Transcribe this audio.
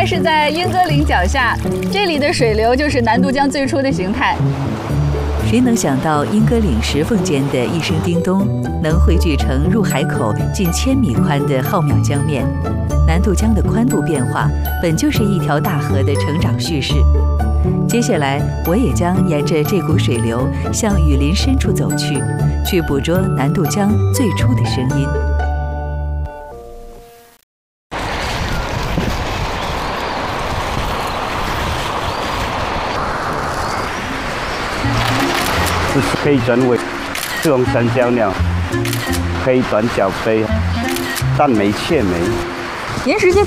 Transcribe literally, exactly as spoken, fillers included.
在是在莺歌岭脚下，这里的水流就是南渡江最初的形态。 谁能想到莺歌岭石缝间的一声叮咚，能汇聚成入海口近千米宽的浩渺江面？南渡江的宽度变化，本就是一条大河的成长叙事。接下来，我也将沿着这股水流向雨林深处走去，去捕捉南渡江最初的声音。 这是黑转尾赤红山椒鸟，黑短角杯，淡眉雀眉。 岩石街